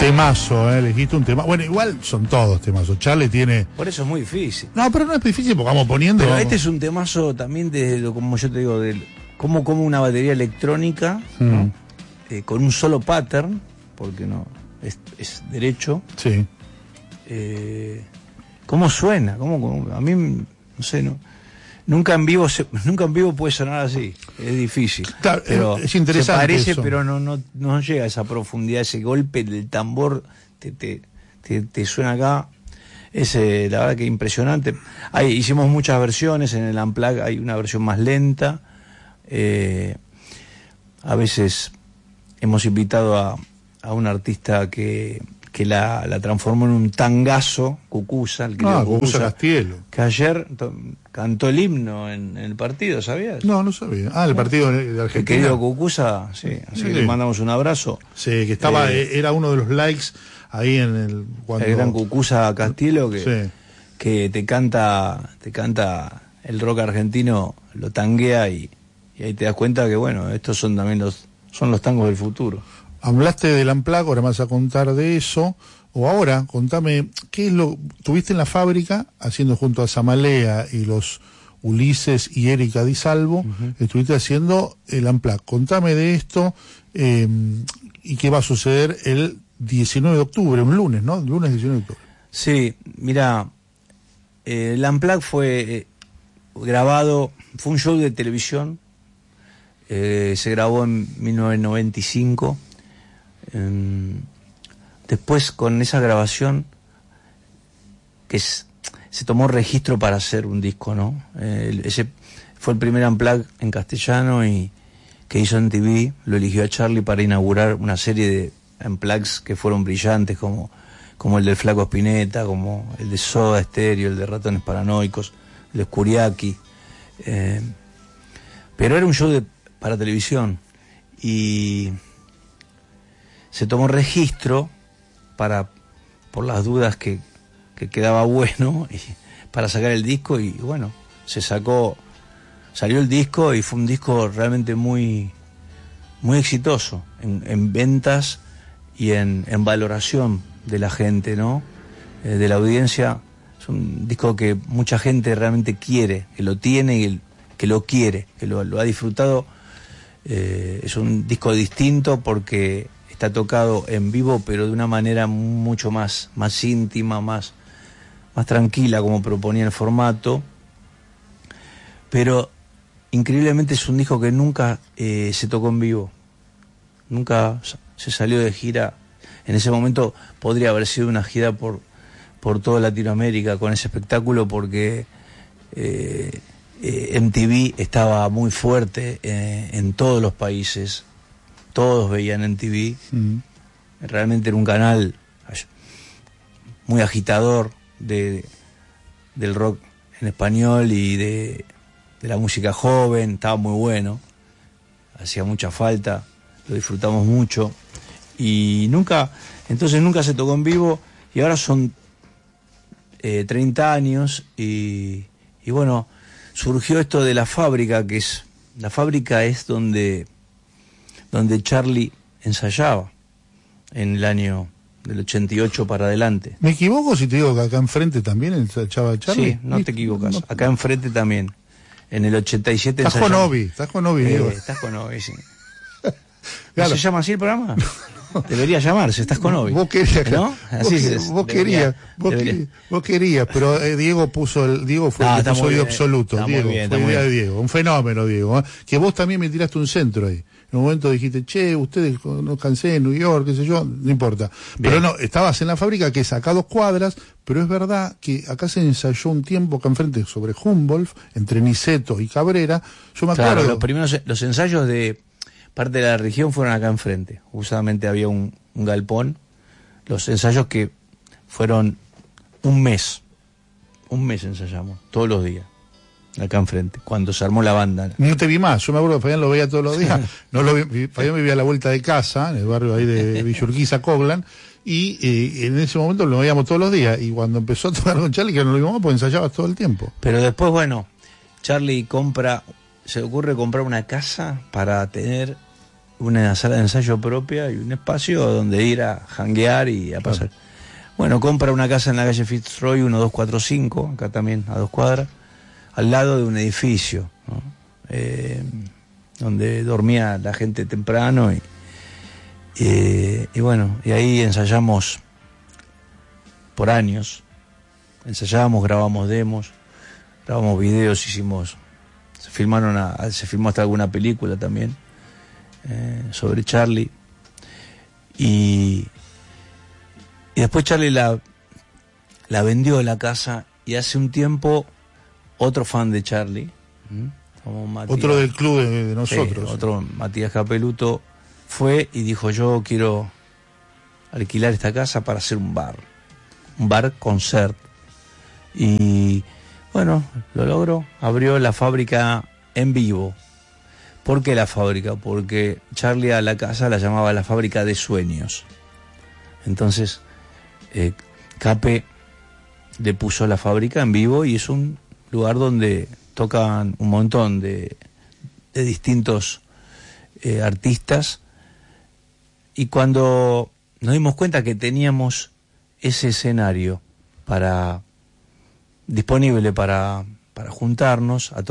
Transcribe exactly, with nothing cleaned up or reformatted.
Temazo, ¿eh? Elegiste un tema. Bueno, igual son todos temazos. Charlie tiene... Por eso es muy difícil. No, pero no es difícil porque vamos poniendo... Pero este es un temazo también de, lo, como yo te digo, de cómo como una batería electrónica, mm. ¿no? eh, con un solo pattern, porque no es, es derecho. Sí. Eh, ¿Cómo suena? ¿Cómo, cómo? A mí, no sé, no... Nunca en vivo se, nunca en vivo puede sonar así, es difícil. Claro, pero es interesante. Se parece, eso. pero no, no, no llega a esa profundidad, ese golpe del tambor te, te, te, te suena acá. Es eh, la verdad que impresionante. Hay, hicimos muchas versiones, en el Unplugged hay una versión más lenta. Eh, a veces hemos invitado a, a un artista que, que la, la transformó en un tangazo, Cucuza, el ah, Cucuza Castielo, que ayer to, cantó el himno en, en el partido, ¿sabías? No, no sabía. Ah, el partido de Argentina. El querido Cucuza, sí, así sí. que le mandamos un abrazo. Sí, que estaba, eh, era uno de los likes ahí en el... Cuando... El gran Cucuza Castielo que, sí. que te canta, te canta el rock argentino, lo tanguea y, y ahí te das cuenta que bueno, estos son también los, son los tangos del futuro. Hablaste del Unplugged, ahora me vas a contar de eso. O ahora, contame, ¿qué es lo tuviste en la fábrica haciendo junto a Samalea y los Ulises y Erika Di Salvo? Uh-huh. Estuviste haciendo el Unplugged. Contame de esto eh, y qué va a suceder el diecinueve de octubre, un lunes, ¿no? Lunes diecinueve de octubre. Sí, mira, eh, el Unplugged fue eh, grabado, fue un show de televisión, eh, se grabó en mil novecientos noventa y cinco. Eh, después con esa grabación que es, se tomó registro para hacer un disco, ¿no? Eh, ese fue el primer Unplugged en castellano y que hizo en T V, lo eligió a Charlie para inaugurar una serie de Unplugged que fueron brillantes, como, como el del Flaco Spinetta, como el de Soda Stereo, el de Ratones Paranoicos, el de Skuriaki. Eh, pero era un show de, para televisión y se tomó registro para por las dudas que, que quedaba bueno y, para sacar el disco y bueno, se sacó, salió el disco y fue un disco realmente muy muy exitoso en, en ventas y en, en valoración de la gente, ¿no? Eh, de la audiencia. Es un disco que mucha gente realmente quiere, que lo tiene y el, que lo quiere, que lo, lo ha disfrutado. Eh, es un disco distinto porque está tocado en vivo, pero de una manera mucho más, más íntima, más, más tranquila, como proponía el formato. Pero increíblemente es un disco que nunca eh, se tocó en vivo. Nunca se salió de gira. En ese momento podría haber sido una gira por, por toda Latinoamérica con ese espectáculo, porque eh, eh, M T V estaba muy fuerte eh, en todos los países. Todos veían M T V. Mm. Realmente era un canal muy agitador de, de, del rock en español y de, de la música joven. Estaba muy bueno. Hacía mucha falta. Lo disfrutamos mucho. Y nunca, entonces nunca se tocó en vivo. Y ahora son eh, treinta años. Y, y bueno, surgió esto de la fábrica, que es... La fábrica es donde... donde Charlie ensayaba en el año del ochenta y ocho para adelante. ¿Me equivoco si te digo que acá enfrente también ensayaba Charlie? Sí, no te equivocas. No, acá enfrente también. En el ochenta y siete estás ensayamos. Con Obi, estás con Obi, Diego. Eh, estás con Obi, sí. Claro. ¿No se llama así el programa? Debería llamarse, estás con Obi. Vos querías, ¿no? Así vos, es, vos querías, vos, debería. vos querías, pero eh, Diego puso el, Diego fue no, el episodio bien, absoluto, Diego, bien, fue idea de Diego, un fenómeno, Diego, ¿eh? Que vos también me tiraste un centro ahí. En un momento dijiste, che, ustedes no cansé en New York, qué sé yo, no importa. Bien. Pero no, estabas en la fábrica que es acá a dos cuadras, pero es verdad que acá se ensayó un tiempo acá enfrente sobre Humboldt, entre Niceto y Cabrera. Yo me acuerdo. Claro, los primeros, los ensayos de parte de la región fueron acá enfrente. Justamente había un, un galpón. Los ensayos que fueron un mes. Un mes ensayamos, todos los días. Acá enfrente, cuando se armó la banda. No te vi más, yo me acuerdo que Fabián lo veía todos los días. No lo vi, Fabián vivía a la vuelta de casa, en el barrio ahí de Villurquiza, Coglan, y eh, en ese momento lo veíamos todos los días. Y cuando empezó a tocar con Charlie, que no lo vimos más, pues ensayabas todo el tiempo. Pero después, bueno, Charlie compra, se le ocurre comprar una casa para tener una sala de ensayo propia y un espacio donde ir a janguear y a pasar. Claro. Bueno, compra una casa en la calle Fitzroy, uno dos cuatro cinco, acá también a dos cuadras, al lado de un edificio, ¿no? eh, donde dormía la gente temprano y, y, y bueno, y ahí ensayamos por años, ensayábamos, grabamos demos, grabamos videos, hicimos, se filmaron, a, se filmó hasta alguna película también eh, sobre Charlie y, y después Charlie la, la vendió la casa y hace un tiempo otro fan de Charlie, ¿m? Como Matías, otro del club de, de nosotros. Sí, otro, Matías Capeluto, fue y dijo: yo quiero alquilar esta casa para hacer un bar, un bar concert. Y bueno, lo logró, abrió la fábrica en vivo. ¿Por qué la fábrica? Porque Charlie a la casa la llamaba la fábrica de sueños. Entonces, eh, Cape le puso la fábrica en vivo y es un lugar donde tocan un montón de, de distintos eh, artistas. Y cuando nos dimos cuenta que teníamos ese escenario para disponible para, para juntarnos a